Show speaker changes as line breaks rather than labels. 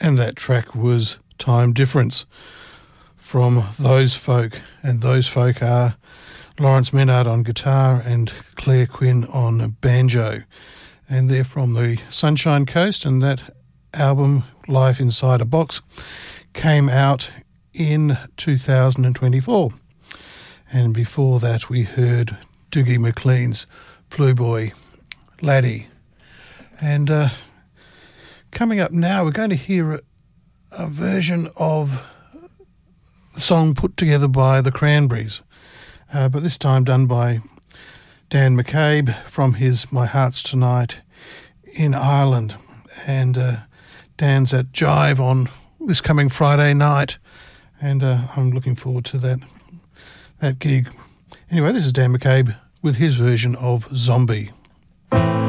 And that track was Time Difference from Those Folk. And Those Folk are Lawrence Menard on guitar and Claire Quinn on banjo. And they're from the Sunshine Coast, and that album, Life Inside a Box, came out in 2024. And before that we heard Dougie MacLean's Blue Boy Laddie. And coming up now, we're going to hear a version of the song put together by the Cranberries, but this time done by Dan McCabe from his My Heart's Tonight in Ireland. And Dan's at Jive on this coming Friday night, and I'm looking forward to that gig. Anyway, this is Dan McCabe with his version of Zombie.